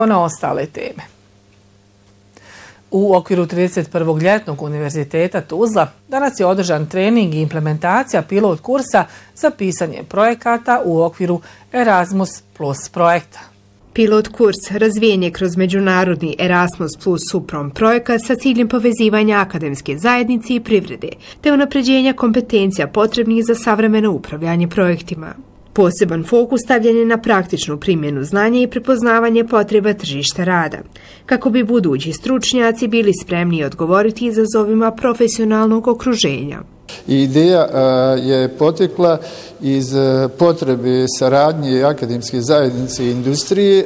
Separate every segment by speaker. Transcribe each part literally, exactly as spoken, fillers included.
Speaker 1: na ostale teme. U okviru trideset prvog ljetnog univerziteta Tuzla danas je održan trening i implementacija pilot kursa za pisanje projekata u okviru Erasmus plus projekta.
Speaker 2: Pilot kurs razvijen je kroz međunarodni Erasmus plus Suprom projekat sa ciljem povezivanja akademske zajednice i privrede, te unapređenja kompetencija potrebnih za savremeno upravljanje projektima. Poseban fokus stavljen je na praktičnu primjenu znanja i prepoznavanje potreba tržišta rada, kako bi budući stručnjaci bili spremni odgovoriti izazovima profesionalnog okruženja.
Speaker 3: Ideja je potekla iz potrebe saradnje akademske zajednice i industrije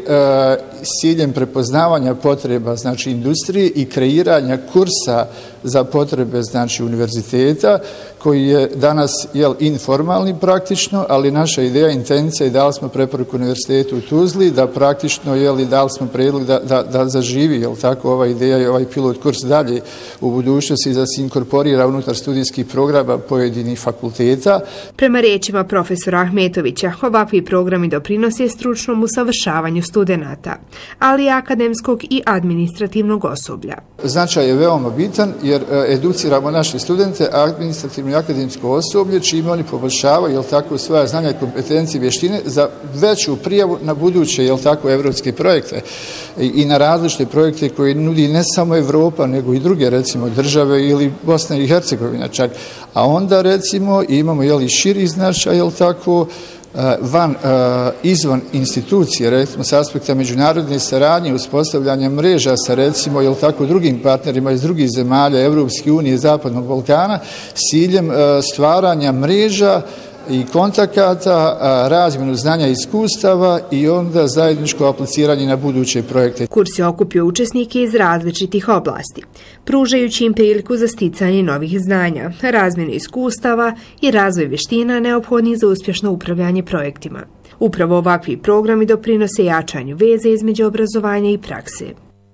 Speaker 3: s ciljem prepoznavanja potreba znači industrije i kreiranja kursa za potrebe znači univerziteta koji je danas jel informalni praktično, ali naša ideja, intencija i dali smo preporuku univerzitetu u Tuzli da praktično jel i dali smo predlog da, da, da zaživi jel tako ova ideja i ovaj pilot kurs dalje u budućnosti da se inkorporira unutar studijskih programa pojedinih fakulteta.
Speaker 2: Prema riječima profesora Ahmetovića, ovakvi programi doprinose stručnom usavršavanju studenata, ali i akademskog i administrativnog osoblja.
Speaker 3: Značaj je veoma bitan jer educiramo naše studente, administrativno i akademsko osoblje, čime oni poboljšavaju jel tako svoja znanja i kompetencije i vještine za veću prijavu na buduće jel tako evropske projekte i, i na različite projekte koje nudi ne samo Evropa nego i druge recimo države ili Bosna i Hercegovina čak. A onda recimo imamo jel i širi značaj jel tako van, izvan institucije, recimo s aspekta međunarodne saradnje, uspostavljanja mreža sa recimo jel tako drugim partnerima iz drugih zemalja Evropske unije, Zapadnog Balkana, s ciljem stvaranja mreža i kontakata, razmjenu znanja i iskustava i onda zajedničko apliciranje na buduće projekte.
Speaker 2: Kurs je okupio učesnike iz različitih oblasti, pružajući im priliku za sticanje novih znanja, razmjenu iskustava i razvoj vještina neophodnih za uspješno upravljanje projektima. Upravo ovakvi programi doprinose jačanju veze između obrazovanja i prakse.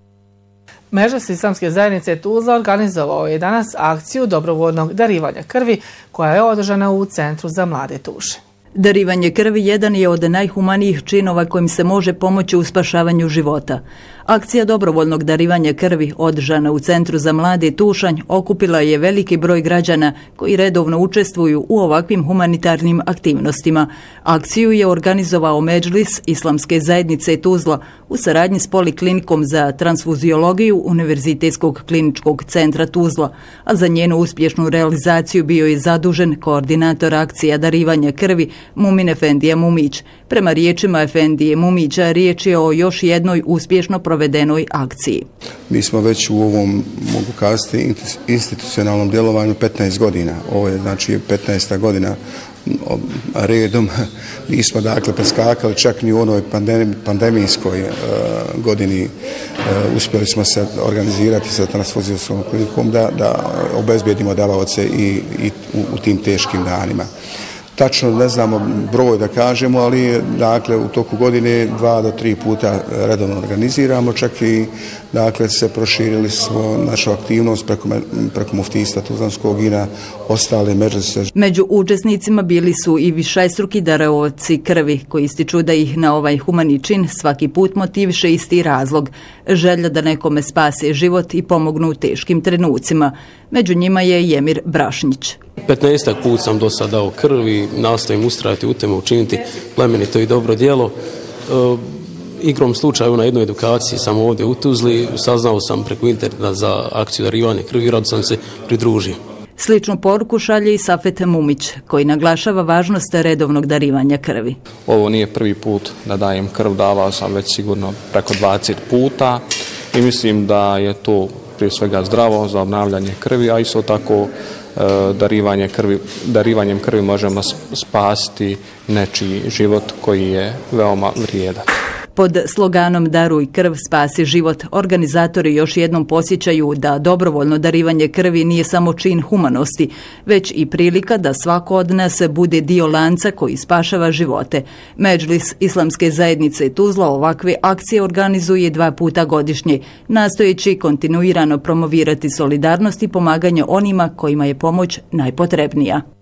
Speaker 1: Međlis Islamske zajednice Tuzla organizovao je danas akciju dobrovoljnog darivanja krvi koja je održana u Centru za mlade tuše.
Speaker 4: Darivanje krvi jedan je od najhumanijih činova kojim se može pomoći u spašavanju života. Akcija dobrovoljnog darivanja krvi održana u Centru za mlade Tušanj okupila je veliki broj građana koji redovno učestvuju u ovakvim humanitarnim aktivnostima. Akciju je organizovao Međlis Islamske zajednice Tuzla u saradnji s Poliklinikom za transfuziologiju Univerzitetskog kliničkog centra Tuzla, a za njenu uspješnu realizaciju bio je zadužen koordinator akcija darivanja krvi Mumin Efendija Mumić. Prema riječima Efendije Mumića, riječ je o još jednoj uspješno provedenoj akciji.
Speaker 5: Mi smo već u ovom, mogu kazati, institucionalnom djelovanju petnaest godina. Ovo je znači petnaesta godina redom. Nismo dakle preskakali čak ni u onoj pandemi, pandemijskoj uh, godini. Uh, uspjeli smo se organizirati sa transfuzijskom klinikom da, da obezbijedimo davaoce i, i u, u tim teškim danima. Tačno ne znamo broj da kažemo, ali dakle u toku godine dva do tri puta redovno organiziramo, čak i dakle se proširili smo našu aktivnost preko, preko muftijstva Tuzlanskog i na ostale međlise.
Speaker 4: Među učesnicima bili su i višestruki darovaoci krvi koji ističu da ih na ovaj humani čin svaki put motiviše isti razlog, želja da nekome spase život i pomognu u teškim trenucima. Među njima je i Emir Brašnić.
Speaker 6: petnaestak put sam do sada dao krv i nastojim ustrajati u tome, učiniti plemenito i dobro djelo. E, igrom slučaju na jednoj edukaciji sam ovdje u Tuzli, saznao sam preko interneta za akciju darivanja krvi i rado sam se pridružio.
Speaker 4: Sličnu poruku šalje i Safet Mumić, koji naglašava važnost redovnog darivanja krvi.
Speaker 7: Ovo nije prvi put da dajem krv, davao sam već sigurno preko dvadeset puta i mislim da je to prije svega zdravo za obnavljanje krvi, a isto tako darivanje krvi, darivanjem krvi možemo spasiti nečiji život koji je veoma vrijedan.
Speaker 4: Pod sloganom Daruj krv, spasi život, organizatori još jednom podsjećaju da dobrovoljno darivanje krvi nije samo čin humanosti, već i prilika da svako od nas bude dio lanca koji spašava živote. Međlis Islamske zajednice Tuzla ovakve akcije organizuje dva puta godišnje, nastojeći kontinuirano promovirati solidarnost i pomaganje onima kojima je pomoć najpotrebnija.